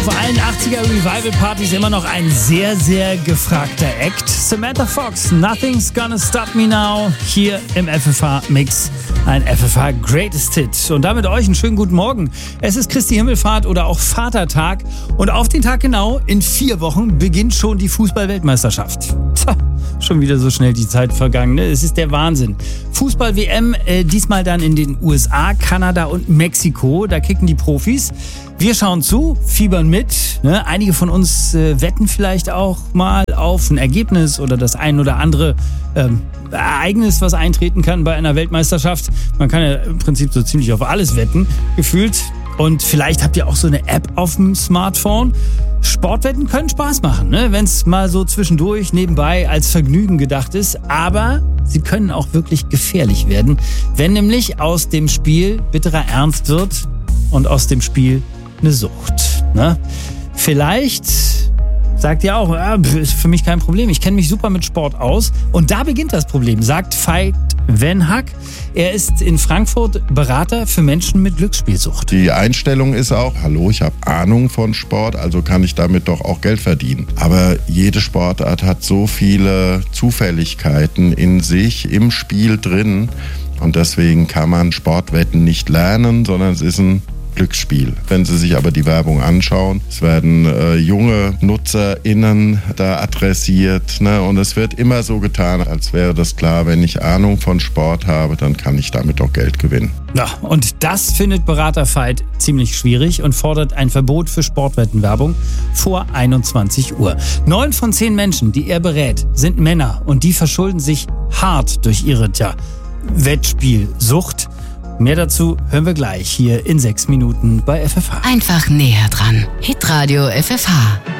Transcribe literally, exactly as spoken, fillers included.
Auf allen achtziger-Revival-Partys immer noch ein sehr, sehr gefragter Act. Samantha Fox, Nothing's Gonna Stop Me Now, hier im F F H-Mix. Ein F F H Greatest Hit. Und damit euch einen schönen guten Morgen. Es ist Christi Himmelfahrt oder auch Vatertag. Und auf den Tag genau, in vier Wochen, beginnt schon die Fußball-Weltmeisterschaft. Tja, schon wieder so schnell die Zeit vergangen. Ne? Es ist der Wahnsinn. Fußball-W M, äh, diesmal dann in den U S A, Kanada und Mexiko. Da kicken die Profis. Wir schauen zu, fiebern mit. Ne? Einige von uns äh, wetten vielleicht auch mal auf ein Ergebnis oder das ein oder andere ähm, Ereignis, was eintreten kann bei einer Weltmeisterschaft. Man kann ja im Prinzip so ziemlich auf alles wetten, gefühlt. Und vielleicht habt ihr auch so eine App auf dem Smartphone. Sportwetten können Spaß machen, ne? Wenn es mal so zwischendurch nebenbei als Vergnügen gedacht ist. Aber sie können auch wirklich gefährlich werden, wenn nämlich aus dem Spiel bitterer Ernst wird und aus dem Spiel eine Sucht. Ne? Vielleicht sagt ihr auch, ja, ist für mich kein Problem. Ich kenne mich super mit Sport aus. Und da beginnt das Problem, sagt Veit Van Hack. Er ist in Frankfurt Berater für Menschen mit Glücksspielsucht. Die Einstellung ist auch, hallo, ich habe Ahnung von Sport, also kann ich damit doch auch Geld verdienen. Aber jede Sportart hat so viele Zufälligkeiten in sich, im Spiel drin. Und deswegen kann man Sportwetten nicht lernen, sondern es ist ein Glücksspiel. Wenn Sie sich aber die Werbung anschauen, es werden äh, junge NutzerInnen da adressiert, ne? Und es wird immer so getan, als wäre das klar, wenn ich Ahnung von Sport habe, dann kann ich damit auch Geld gewinnen. Ja, und das findet Berater Veit ziemlich schwierig und fordert ein Verbot für Sportwettenwerbung vor einundzwanzig Uhr. Neun von zehn Menschen, die er berät, sind Männer und die verschulden sich hart durch ihre, tja, Wettspielsucht. Mehr dazu hören wir gleich hier in sechs Minuten bei F F H. Einfach näher dran. Hitradio F F H.